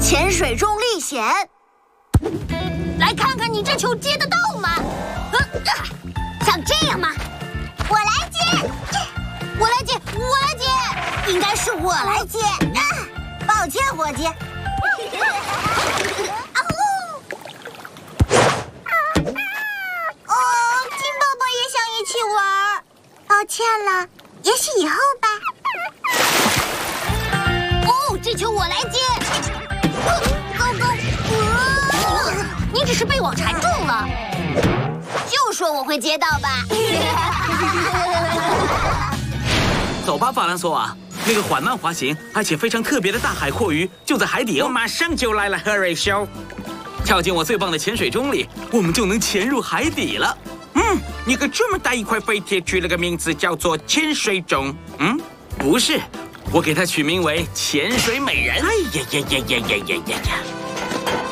潜水中历险。 来看看你这球接得到吗？ 像这样吗？我来接， 我来接，我来接， 应该是我来接。抱歉，伙计。金宝宝也想一起玩，抱歉了，也许以后吧。 哦，这球我来接。你只是被网缠中了，就说我会接到吧。 走吧，法兰索瓦，那个缓慢滑行而且非常特别的大海阔鱼就在海底哦，马上就来了，赫瑞修。跳进我最棒的潜水钟里，我们就能潜入海底了。你给这么大一块废铁取了个名字叫做潜水钟。不是，我给它取名为潜水美人。哎呀呀呀呀呀呀呀呀！